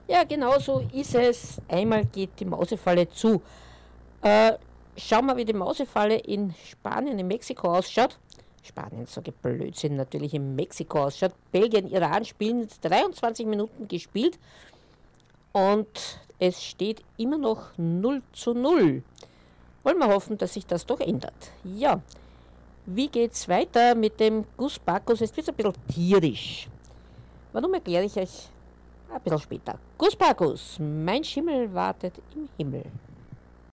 Ja, genau so ist es. Einmal geht die Mausefalle zu. Schauen wir, wie die Mausefalle in Spanien, in Mexiko ausschaut. Spanien, sage ich Blödsinn, natürlich in Mexiko ausschaut. Belgien, Iran spielen jetzt 23 Minuten gespielt und es steht immer noch 0:0. Wollen wir hoffen, dass sich das doch ändert. Ja, wie geht's weiter mit dem Gus Bacchus? Jetzt wird es ein bisschen tierisch. Warum erkläre ich euch ein bisschen später. Gus Bacchus, mein Schimmel wartet im Himmel.